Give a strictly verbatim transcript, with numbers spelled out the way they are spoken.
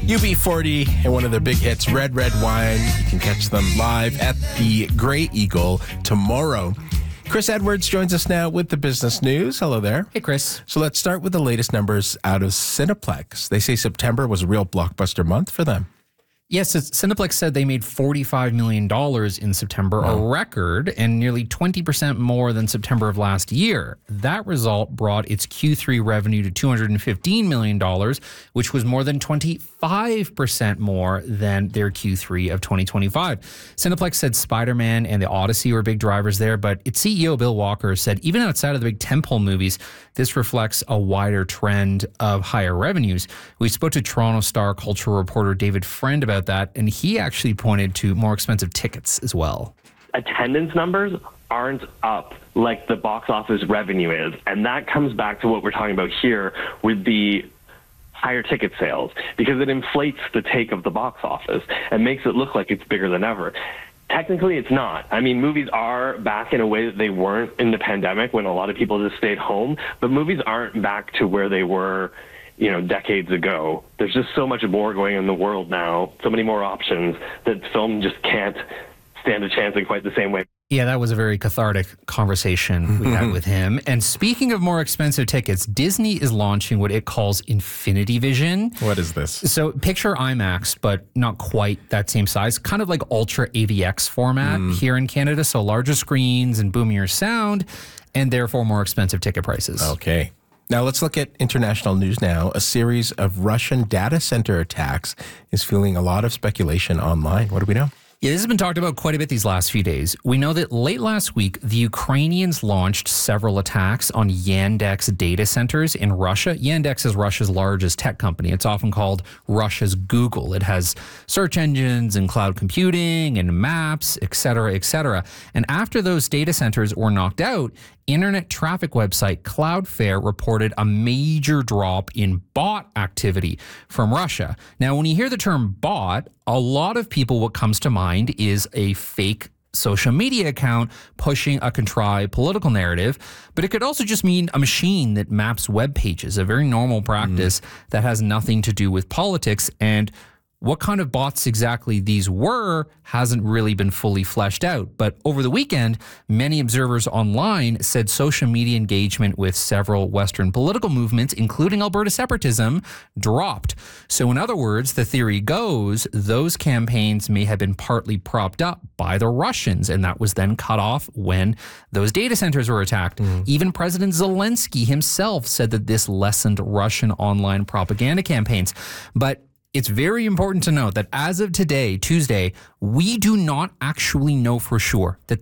U B forty and one of their big hits, Red Red Wine. You can catch them live at the Grey Eagle tomorrow. Chris Edwards joins us now with the business news. Hello there. Hey, Chris. So let's start with the latest numbers out of Cineplex. They say September was a real blockbuster month for them. Yes, Cineplex said they made forty-five million dollars in September, wow. a record, and nearly twenty percent more than September of last year. That result brought its Q three revenue to two hundred fifteen million dollars, which was more than twenty-five percent more than their Q three of twenty twenty-five. Cineplex said Spider-Man and The Odyssey were big drivers there, but its C E O, Bill Walker, said even outside of the big tentpole movies, this reflects a wider trend of higher revenues. We spoke to Toronto Star cultural reporter David Friend about that, and he actually pointed to more expensive tickets as well. Attendance numbers aren't up like the box office revenue is, and that comes back to what we're talking about here with the higher ticket sales, because it inflates the take of the box office and makes it look like it's bigger than ever. Technically, it's not. I mean, movies are back in a way that they weren't in the pandemic when a lot of people just stayed home, but movies aren't back to where they were, you know, decades ago. There's just so much more going on in the world now, so many more options that film just can't stand a chance in quite the same way. Yeah, that was a very cathartic conversation we had with him. And speaking of more expensive tickets, Disney is launching what it calls Infinity Vision. What is this? So picture IMAX, but not quite that same size, kind of like Ultra A V X format mm. here in Canada. So larger screens and boomier sound, and therefore more expensive ticket prices. Okay. Now let's look at international news now. A series of Russian data center attacks is fueling a lot of speculation online. What do we know? Yeah, this has been talked about quite a bit these last few days. We know that late last week, the Ukrainians launched several attacks on Yandex data centers in Russia. Yandex is Russia's largest tech company. It's often called Russia's Google. It has search engines and cloud computing and maps, et cetera, et cetera. And after those data centers were knocked out, internet traffic website Cloudflare reported a major drop in bot activity from Russia. Now, when you hear the term bot, a lot of people, what comes to mind is a fake social media account pushing a contrived political narrative, but it could also just mean a machine that maps web pages, a very normal practice mm. that has nothing to do with politics. And what kind of bots exactly these were hasn't really been fully fleshed out. But over the weekend, many observers online said social media engagement with several Western political movements, including Alberta separatism, dropped. So in other words, the theory goes those campaigns may have been partly propped up by the Russians, and that was then cut off when those data centers were attacked. Mm. Even President Zelensky himself said that this lessened Russian online propaganda campaigns. But it's very important to note that as of today, Tuesday, we do not actually know for sure that